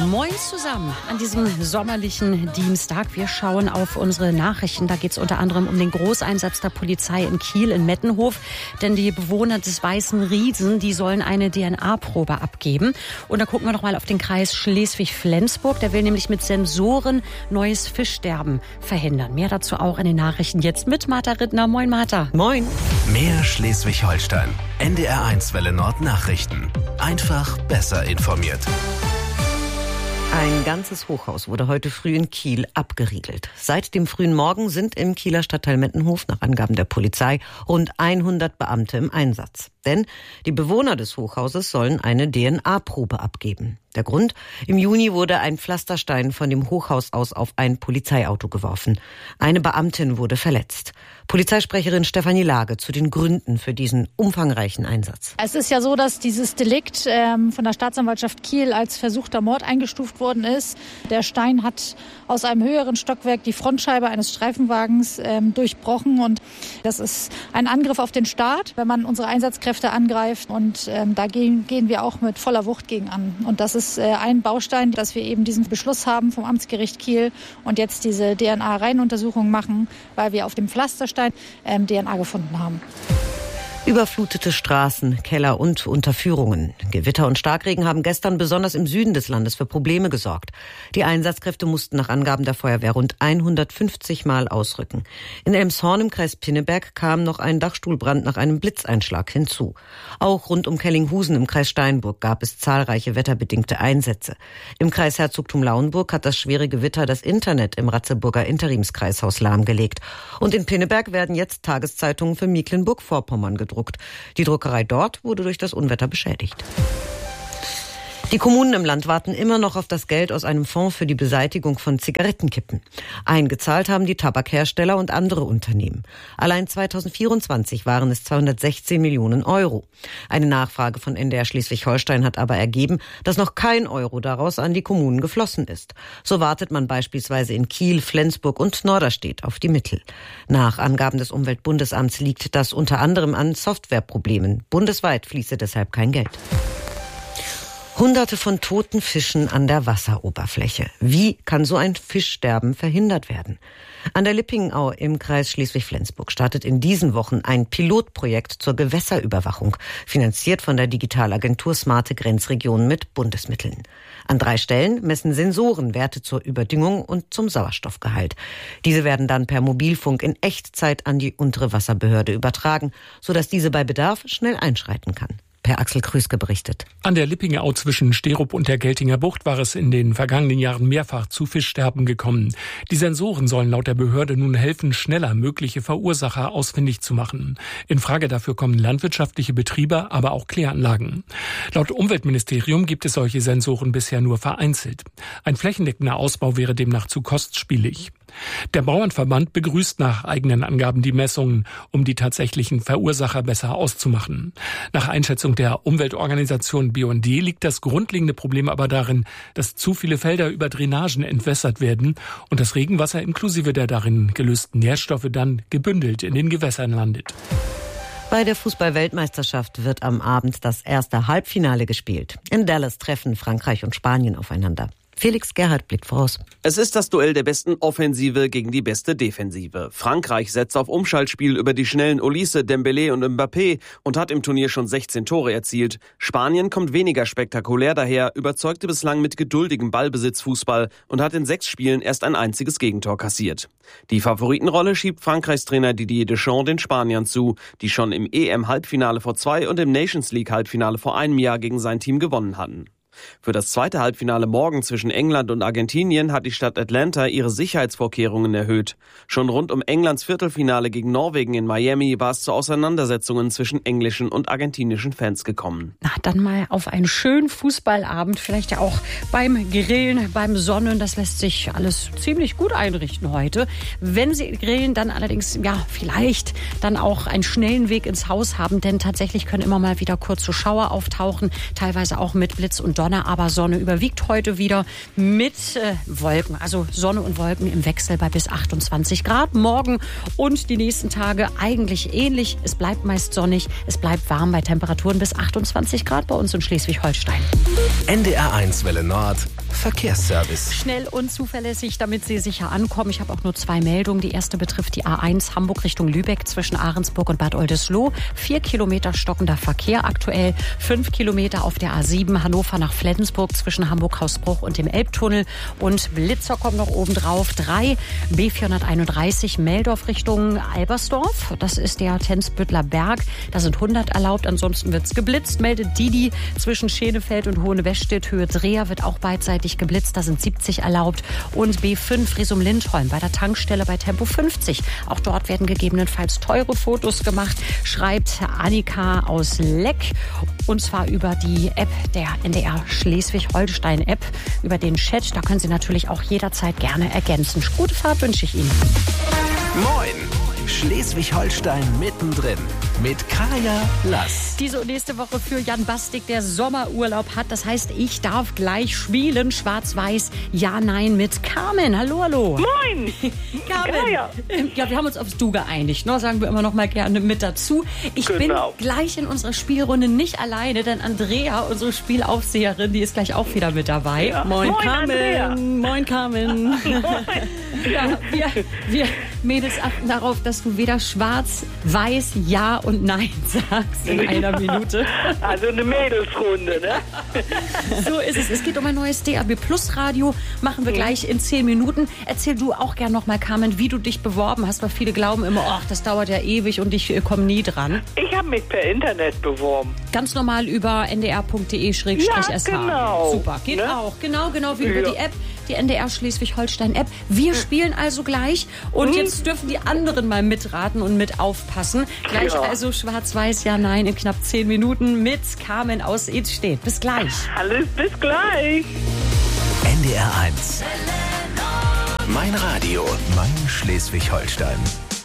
Moin zusammen an diesem sommerlichen Dienstag. Wir schauen auf unsere Nachrichten. Da geht es unter anderem um den Großeinsatz der Polizei in Kiel in Mettenhof. Denn die Bewohner des Weißen Riesen, die sollen eine DNA-Probe abgeben. Und da gucken wir noch mal auf den Kreis Schleswig-Flensburg. Der will nämlich mit Sensoren neues Fischsterben verhindern. Mehr dazu auch in den Nachrichten jetzt mit Martha Rittner. Moin Martha. Moin. Mehr Schleswig-Holstein. NDR1 Welle Nord Nachrichten. Einfach besser informiert. Ein ganzes Hochhaus wurde heute früh in Kiel abgeriegelt. Seit dem frühen Morgen sind im Kieler Stadtteil Mettenhof nach Angaben der Polizei rund 100 Beamte im Einsatz. Denn die Bewohner des Hochhauses sollen eine DNA-Probe abgeben. Der Grund? Im Juni wurde ein Pflasterstein von dem Hochhaus aus auf ein Polizeiauto geworfen. Eine Beamtin wurde verletzt. Polizeisprecherin Stefanie Lage zu den Gründen für diesen umfangreichen Einsatz. Es ist ja so, dass dieses Delikt von der Staatsanwaltschaft Kiel als versuchter Mord eingestuft worden ist. Der Stein hat aus einem höheren Stockwerk die Frontscheibe eines Streifenwagens durchbrochen. Und das ist ein Angriff auf den Staat, wenn man unsere Einsatzkräfte angreift. Und da gehen wir auch mit voller Wucht gegen an. Und das ist ein Baustein, dass wir eben diesen Beschluss haben vom Amtsgericht Kiel und jetzt diese DNA-Reihenuntersuchung machen, weil wir auf dem Pflasterstein DNA gefunden haben. Überflutete Straßen, Keller und Unterführungen. Gewitter und Starkregen haben gestern besonders im Süden des Landes für Probleme gesorgt. Die Einsatzkräfte mussten nach Angaben der Feuerwehr rund 150 Mal ausrücken. In Elmshorn im Kreis Pinneberg kam noch ein Dachstuhlbrand nach einem Blitzeinschlag hinzu. Auch rund um Kellinghusen im Kreis Steinburg gab es zahlreiche wetterbedingte Einsätze. Im Kreis Herzogtum Lauenburg hat das schwere Gewitter das Internet im Ratzeburger Interimskreishaus lahmgelegt. Und in Pinneberg werden jetzt Tageszeitungen für Mecklenburg-Vorpommern gedruckt. Die Druckerei dort wurde durch das Unwetter beschädigt. Die Kommunen im Land warten immer noch auf das Geld aus einem Fonds für die Beseitigung von Zigarettenkippen. Eingezahlt haben die Tabakhersteller und andere Unternehmen. Allein 2024 waren es 216 Millionen Euro. Eine Nachfrage von NDR Schleswig-Holstein hat aber ergeben, dass noch kein Euro daraus an die Kommunen geflossen ist. So wartet man beispielsweise in Kiel, Flensburg und Norderstedt auf die Mittel. Nach Angaben des Umweltbundesamts liegt das unter anderem an Softwareproblemen. Bundesweit fließe deshalb kein Geld. Hunderte von toten Fischen an der Wasseroberfläche. Wie kann so ein Fischsterben verhindert werden? An der Lippingenau im Kreis Schleswig-Flensburg startet in diesen Wochen ein Pilotprojekt zur Gewässerüberwachung, finanziert von der Digitalagentur Smarte Grenzregionen mit Bundesmitteln. An 3 Stellen messen Sensoren Werte zur Überdüngung und zum Sauerstoffgehalt. Diese werden dann per Mobilfunk in Echtzeit an die untere Wasserbehörde übertragen, sodass diese bei Bedarf schnell einschreiten kann. Per Axel Krüske berichtet. An der Lippingenau zwischen Sterup und der Geltinger Bucht war es in den vergangenen Jahren mehrfach zu Fischsterben gekommen. Die Sensoren sollen laut der Behörde nun helfen, schneller mögliche Verursacher ausfindig zu machen. In Frage dafür kommen landwirtschaftliche Betriebe, aber auch Kläranlagen. Laut Umweltministerium gibt es solche Sensoren bisher nur vereinzelt. Ein flächendeckender Ausbau wäre demnach zu kostspielig. Der Bauernverband begrüßt nach eigenen Angaben die Messungen, um die tatsächlichen Verursacher besser auszumachen. Nach Einschätzung der Umweltorganisation BUND liegt das grundlegende Problem aber darin, dass zu viele Felder über Drainagen entwässert werden und das Regenwasser inklusive der darin gelösten Nährstoffe dann gebündelt in den Gewässern landet. Bei der Fußball-Weltmeisterschaft wird am Abend das erste Halbfinale gespielt. In Dallas treffen Frankreich und Spanien aufeinander. Felix Gerhardt blickt voraus. Es ist das Duell der besten Offensive gegen die beste Defensive. Frankreich setzt auf Umschaltspiel über die schnellen Olise, Dembélé und Mbappé und hat im Turnier schon 16 Tore erzielt. Spanien kommt weniger spektakulär daher, überzeugte bislang mit geduldigem Ballbesitzfußball und hat in 6 Spielen erst ein einziges Gegentor kassiert. Die Favoritenrolle schiebt Frankreichs Trainer Didier Deschamps den Spaniern zu, die schon im EM-Halbfinale vor 2 und im Nations League-Halbfinale vor einem Jahr gegen sein Team gewonnen hatten. Für das zweite Halbfinale morgen zwischen England und Argentinien hat die Stadt Atlanta ihre Sicherheitsvorkehrungen erhöht. Schon rund um Englands Viertelfinale gegen Norwegen in Miami war es zu Auseinandersetzungen zwischen englischen und argentinischen Fans gekommen. Na, dann mal auf einen schönen Fußballabend, vielleicht ja auch beim Grillen, beim Sonnen. Das lässt sich alles ziemlich gut einrichten heute. Wenn Sie grillen, dann allerdings, ja, vielleicht dann auch einen schnellen Weg ins Haus haben, denn tatsächlich können immer mal wieder kurze Schauer auftauchen, teilweise auch mit Blitz und Donner, aber Sonne überwiegt heute wieder mit Wolken. Also Sonne und Wolken im Wechsel bei bis 28 Grad. Morgen und die nächsten Tage eigentlich ähnlich. Es bleibt meist sonnig, es bleibt warm bei Temperaturen bis 28 Grad bei uns in Schleswig-Holstein. NDR1 Welle Nord. Verkehrsservice. Schnell und zuverlässig, damit Sie sicher ankommen. Ich habe auch nur 2 Meldungen. Die erste betrifft die A1 Hamburg Richtung Lübeck zwischen Ahrensburg und Bad Oldesloe. 4 Kilometer stockender Verkehr aktuell. 5 Kilometer auf der A7 Hannover nach Flensburg zwischen Hamburg-Hausbruch und dem Elbtunnel. Und Blitzer kommen noch oben drauf. 3 B431 Meldorf Richtung Albersdorf. Das ist der Tenzbüttler Berg. Da sind 100 erlaubt. Ansonsten wird's geblitzt. Meldet Didi zwischen Schenefeld und Hohenwestedt Höhe Dreher wird auch beidseitig geblitzt, da sind 70 erlaubt. Und B5 Risum-Lindholm bei der Tankstelle bei Tempo 50. Auch dort werden gegebenenfalls teure Fotos gemacht, schreibt Annika aus Leck. Und zwar über die App der NDR Schleswig-Holstein-App, über den Chat. Da können Sie natürlich auch jederzeit gerne ergänzen. Gute Fahrt wünsche ich Ihnen. Moin! Schleswig-Holstein mittendrin mit Kaya Lass. Diese und nächste Woche für Jan Bastik, der Sommerurlaub hat. Das heißt, ich darf gleich spielen. Schwarz-Weiß, ja, nein mit Carmen. Hallo, hallo. Moin! Carmen. Ja, wir haben uns aufs Du geeinigt. Ne? Sagen wir immer noch mal gerne mit dazu. Ich bin gleich in unserer Spielrunde nicht alleine, denn Andrea, unsere Spielaufseherin, die ist gleich auch wieder mit dabei. Ja. Moin, Moin, Carmen. Andrea. Moin, Carmen. Ja, wir Mädels achten darauf, dass du weder schwarz, weiß, ja und nein sagst in einer Minute. Also eine Mädelsrunde, ne? So ist es. Es geht um ein neues DAB Plus Radio. Machen wir gleich in 10 Minuten. Erzähl du auch gern noch mal, Carmen, wie du dich beworben hast, weil viele glauben immer, ach, das dauert ja ewig und ich komme nie dran. Ich habe mich per Internet beworben. Ganz normal über ndr.de/sh. Ja, genau. Super, geht Ne? auch. Genau wie über die App, die NDR Schleswig-Holstein-App. Wir spielen also gleich und jetzt dürfen die anderen mal mitraten und mit aufpassen. Gleich also schwarz-weiß, ja, nein, in knapp 10 Minuten mit Carmen aus Idstedt. Bis gleich. Alles bis gleich. NDR 1. Mein Radio, mein Schleswig-Holstein.